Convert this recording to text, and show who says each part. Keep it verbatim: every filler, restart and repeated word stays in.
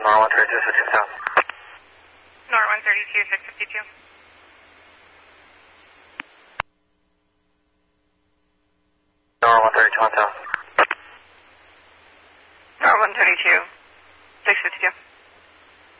Speaker 1: Nora one thirty-two, switching south.
Speaker 2: Nora one thirty-two, six fifty-two.
Speaker 1: Nora one thirty-two, one south.
Speaker 2: Nora one thirty-two, six fifty-two.